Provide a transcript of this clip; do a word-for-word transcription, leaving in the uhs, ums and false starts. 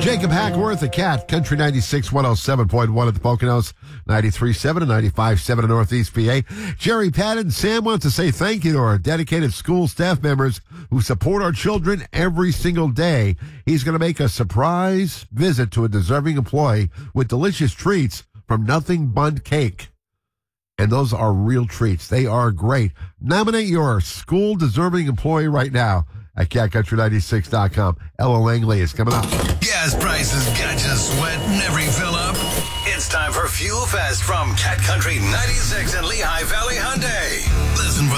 Jacob Hackworth, the Cat, Country ninety-six, one oh seven point one at the Poconos, ninety-three point seven and ninety-five point seven in Northeast P A. Jerry Patton, Sam wants to say thank you to our dedicated school staff members who support our children every single day. He's going to make a surprise visit to a deserving employee with delicious treats from Nothing Bundt Cake. And those are real treats. They are great. Nominate your school deserving employee right now at cat country ninety-six dot com. Ella Langley is coming up. Gas prices got you sweating every fill up. It's time for Fuel Fest from Cat Country ninety-six and Lehigh Valley Hyundai. Listen for